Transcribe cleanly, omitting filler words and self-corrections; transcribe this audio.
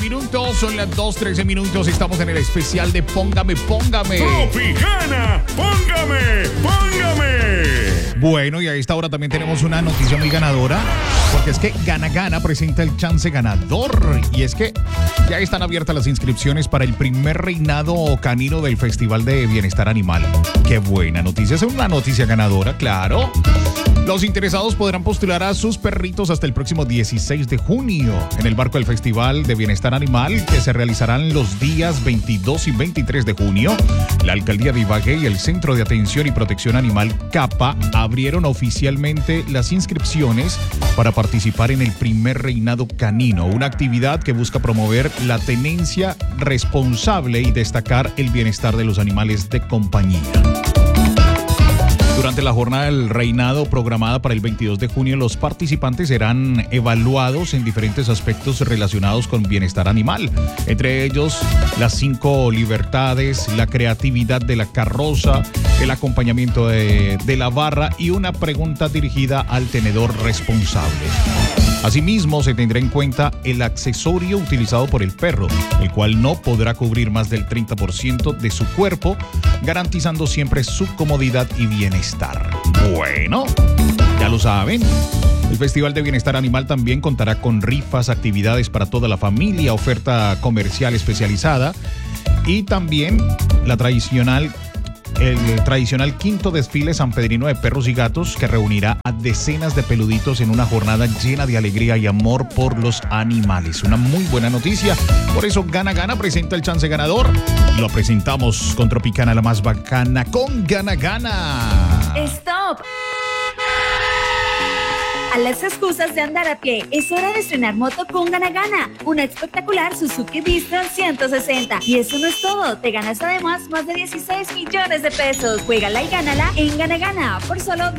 Minutos, son las 2:13 minutos. Estamos en el especial de Póngame. Tropicana, póngame. Bueno, y a esta hora también tenemos una noticia muy ganadora, porque es que Gana presenta el chance ganador. Y es que ya están abiertas las inscripciones para el primer reinado canino del Festival de Bienestar Animal. Qué buena noticia, es una noticia ganadora, claro. Los interesados podrán postular a sus perritos hasta el próximo 16 de junio en el marco del Festival de Bienestar Animal, que se realizarán los días 22 y 23 de junio. La Alcaldía de Ibagué y el Centro de Atención y Protección Animal CAPA abrieron oficialmente las inscripciones para participar en el primer reinado canino, una actividad que busca promover la tenencia responsable y destacar el bienestar de los animales de compañía. Durante la jornada del reinado programada para el 22 de junio, los participantes serán evaluados en diferentes aspectos relacionados con bienestar animal, entre ellos las 5 libertades, la creatividad de la carroza, el acompañamiento de la barra y una pregunta dirigida al tenedor responsable. Asimismo, se tendrá en cuenta el accesorio utilizado por el perro, el cual no podrá cubrir más del 30% de su cuerpo, garantizando siempre su comodidad y bienestar. Bueno, ya lo saben. El Festival de Bienestar Animal también contará con rifas, actividades para toda la familia, oferta comercial especializada y también el tradicional quinto desfile sanpedrino de perros y gatos, que reunirá a decenas de peluditos en una jornada llena de alegría y amor por los animales. Una muy buena noticia. Por eso Gana presenta el chance ganador. Lo presentamos con Tropicana, la más bacana, con Gana. ¡Stop! A las excusas de andar a pie, es hora de estrenar moto con Gana, una espectacular Suzuki Vista 160. Y eso no es todo, te ganas además más de 16 millones de pesos. Juégala y gánala en Gana por solo